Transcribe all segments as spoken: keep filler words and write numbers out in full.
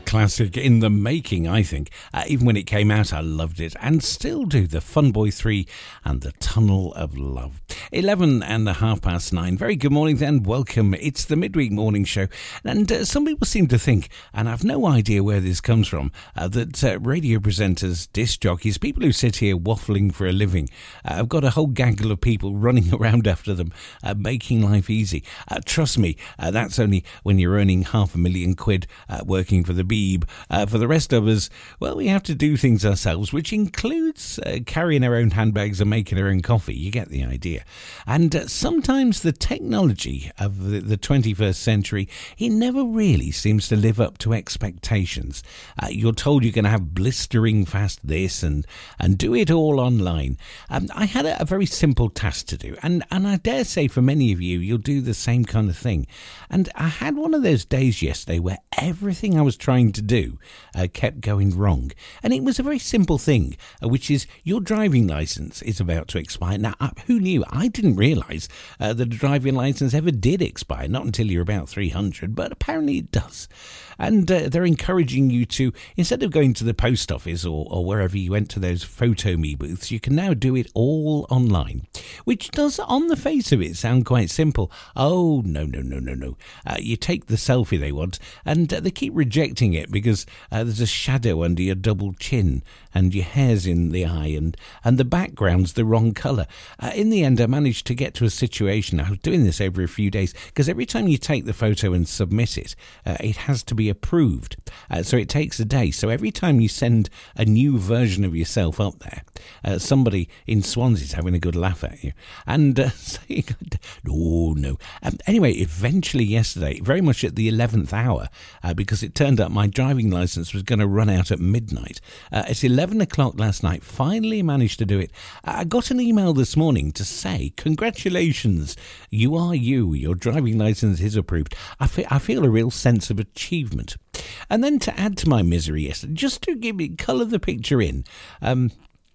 classic in the making, I think. Uh, even when it came out, I loved it and still do. The Fun Boy three and the Tunnel of Love. eleven and a half past nine. Very good morning then. Welcome. It's the Midweek Morning Show. And uh, some people seem to think, and I've no idea where this comes from, uh, that uh, radio presenters, disc jockeys, people who sit here waffling for a living, uh, have got a whole gaggle of people running around after them, uh, making life easy. Uh, trust me, uh, that's only when you're earning half a million quid uh, working for the Beeb. Uh, for the rest of us, well, we have to do things ourselves, which includes uh, carrying our own handbags and making our own coffee. You get the idea. And uh, sometimes the technology of the, the twenty-first century, it never really seems to live up to expectations. Uh, you're told you're going to have blistering fast this and, and do it all online. Um, I had a, a very simple task to do, and, and I dare say for many of you, you'll do the same kind of thing. And I had one of those days yesterday where everything I was trying to do uh, kept going wrong. And it was a very simple thing, uh, which is your driving licence is about to expire. Now, uh, who knew? I didn't realise uh, that a driving licence ever did expire, not until you're about three hundred, but apparently it does. And uh, they're encouraging you to, instead of going to the post office or, or wherever you went to those photo me booths, you can now do it all online, which does, on the face of it, sound quite simple. Oh, no, no, no, no, no. Uh, you take the selfie they want, and uh, they keep rejecting it because uh, there's a shadow under your double chin and your hair's in the eye and, and the background's the wrong colour. Uh, in the end, I managed to get to a situation, I was doing this over a few days, because every time you take the photo and submit it, uh, it has to be approved. Uh, so it takes a day. So every time you send a new version of yourself up there, uh, somebody in Swansea's having a good laugh at you and uh, saying, oh, no. Um, anyway, eventually yesterday, very much at the eleventh hour, uh, because it turned out my driving licence was going to run out at midnight. Uh, it's eleven o'clock last night, finally managed to do it. I got an email this morning to say, congratulations, you are you, your driving licence is approved. I, fe- I feel a real sense of achievement. And then to add to my misery yesterday, just to give me, colour the picture in, um,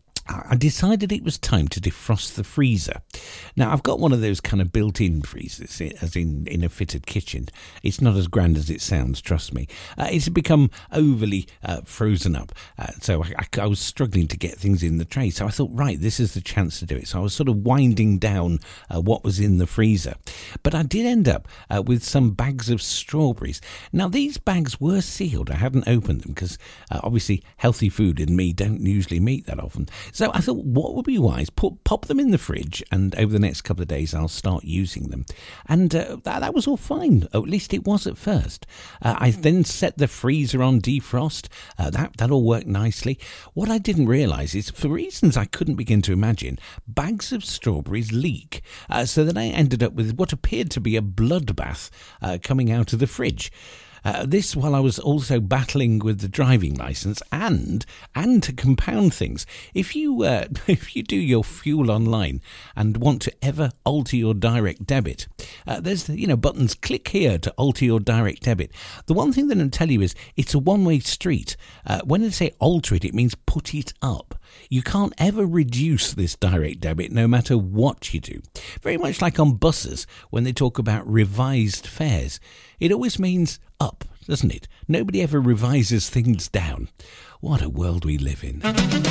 I decided it was time to defrost the freezer. Now, I've got one of those kind of built-in freezers, as in, in a fitted kitchen. It's not as grand as it sounds, trust me. Uh, it's become overly uh, frozen up, uh, so I, I, I was struggling to get things in the tray. So I thought, right, this is the chance to do it. So I was sort of winding down uh, what was in the freezer. But I did end up uh, with some bags of strawberries. Now, these bags were sealed. I hadn't opened them because, uh, obviously, healthy food and me don't usually meet that often. So I thought, what would be wise? Put, pop them in the fridge, and over the next couple of days, I'll start using them. And uh, that, that was all fine. Or at least it was at first. Uh, I then set the freezer on defrost. Uh, that, that all worked nicely. What I didn't realise is, for reasons I couldn't begin to imagine, bags of strawberries leak. Uh, so then I ended up with what appeared to be a bloodbath uh, coming out of the fridge. Uh, this while I was also battling with the driving licence, and and to compound things, if you uh, if you do your fuel online and want to ever alter your direct debit, uh, there's the, you know buttons. Click here to alter your direct debit. The one thing that I'll tell you is it's a one-way street. Uh, when they say alter it, it means put it up. You can't ever reduce this direct debit no matter what you do. Very much like on buses when they talk about revised fares. It always means up, doesn't it? Nobody ever revises things down. What a world we live in.